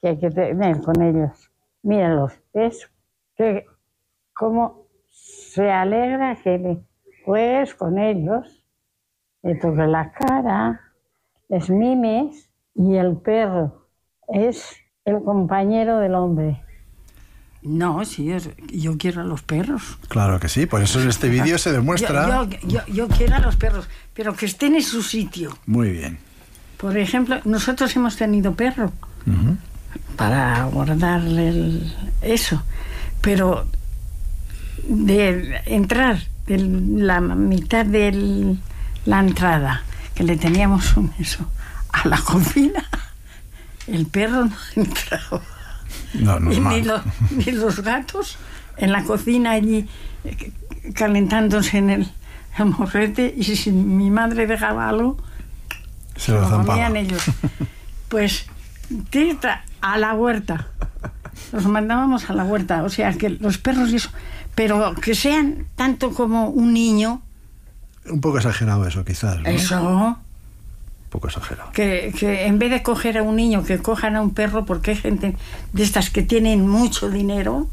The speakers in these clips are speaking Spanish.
que hay que tener con ellos. Míralos, ¿ves? Que cómo se alegra que le juegues con ellos, le toques la cara, les mimes, y el perro es el compañero del hombre. No, sí, yo quiero a los perros. Claro que sí, por eso en este vídeo se demuestra. Yo quiero a los perros, pero que estén en su sitio. Muy bien. Por ejemplo, nosotros hemos tenido perro para guardarle eso, pero de entrar de la mitad de la entrada, que le teníamos eso, a la cocina, el perro no entraba. No, Ni los gatos en la cocina allí calentándose en el morrete, y si mi madre dejaba algo, se lo comían ellos. Pues a la huerta. Los mandábamos a la huerta. O sea, que los perros y eso, pero que sean tanto como un niño. Un poco exagerado eso, quizás, ¿no? Eso. Poco exagerado. Que en vez de coger a un niño, que cojan a un perro, porque hay gente de estas que tienen mucho dinero,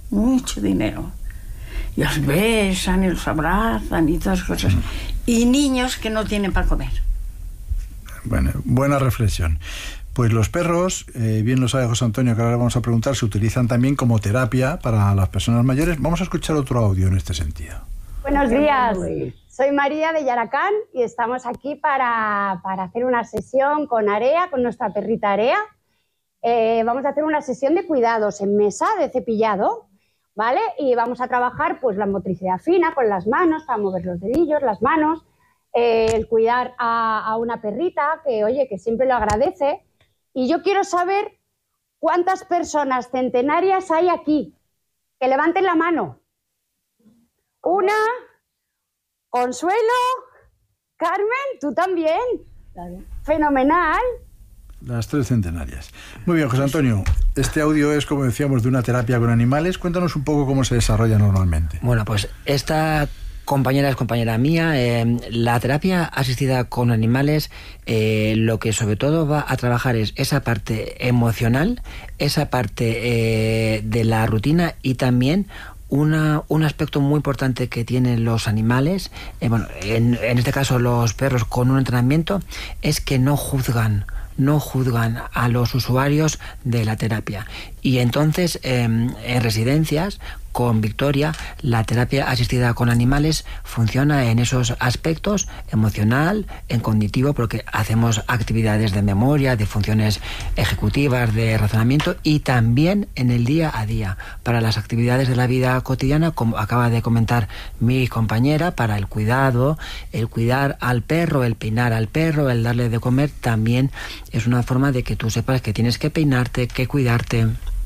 y los besan y los abrazan y todas cosas. Y niños que no tienen para comer. Bueno, buena reflexión. Pues los perros, bien lo sabe José Antonio, que ahora vamos a preguntar, se utilizan también como terapia para las personas mayores. Vamos a escuchar otro audio en este sentido. Buenos días. Soy María de Yaracán y estamos aquí para hacer una sesión con Area, con nuestra perrita Area. Vamos a hacer una sesión de cuidados en mesa, de cepillado, ¿vale? Y vamos a trabajar pues la motricidad fina con las manos, para mover los dedillos, las manos, el cuidar a una perrita que, oye, que siempre lo agradece. Y yo quiero saber cuántas personas centenarias hay aquí. Que levanten la mano. Una... Consuelo, Carmen, tú también. Claro. Fenomenal. Las 3 centenarias. Muy bien, José Antonio. Este audio es, como decíamos, de una terapia con animales. Cuéntanos un poco cómo se desarrolla normalmente. Bueno, pues esta compañera es compañera mía. La terapia asistida con animales, lo que sobre todo va a trabajar es esa parte emocional, esa parte de la rutina, y también un aspecto muy importante que tienen los animales, en este caso los perros con un entrenamiento, es que no juzgan a los usuarios de la terapia. Y entonces en residencias con Victoria, la terapia asistida con animales funciona en esos aspectos: emocional, en cognitivo, porque hacemos actividades de memoria, de funciones ejecutivas, de razonamiento, y también en el día a día, para las actividades de la vida cotidiana, como acaba de comentar mi compañera, para el cuidado, el cuidar al perro, el peinar al perro, el darle de comer, también es una forma de que tú sepas que tienes que peinarte, que cuidarte.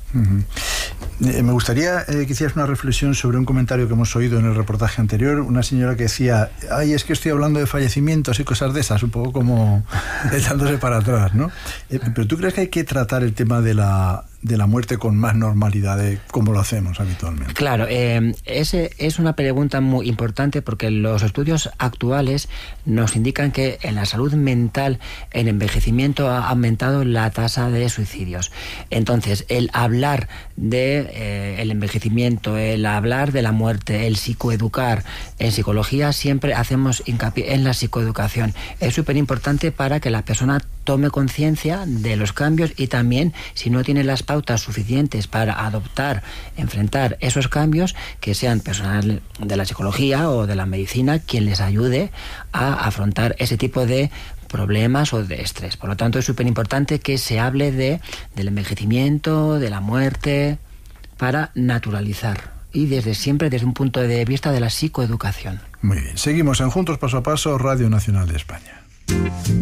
Me gustaría que hicieras una reflexión sobre un comentario que hemos oído en el reportaje anterior. Una señora que decía: ay, es que estoy hablando de fallecimientos y cosas de esas, un poco como echándose para atrás, ¿no? Pero ¿tú crees que hay que tratar el tema de la muerte con más normalidad de como lo hacemos habitualmente? Claro, es una pregunta muy importante, porque los estudios actuales nos indican que en la salud mental, el envejecimiento ha aumentado la tasa de suicidios. Entonces, el hablar de el envejecimiento, el hablar de la muerte, el psicoeducar, en psicología siempre hacemos hincapié en la psicoeducación. Es súper importante para que la persona tome conciencia de los cambios, y también, si no tiene las pautas suficientes para adoptar, enfrentar esos cambios, que sean personal de la psicología o de la medicina quien les ayude a afrontar ese tipo de problemas o de estrés. Por lo tanto, es súper importante que se hable del envejecimiento, de la muerte, para naturalizar, y siempre desde un punto de vista de la psicoeducación. Muy bien, seguimos en Juntos Paso a Paso, Radio Nacional de España.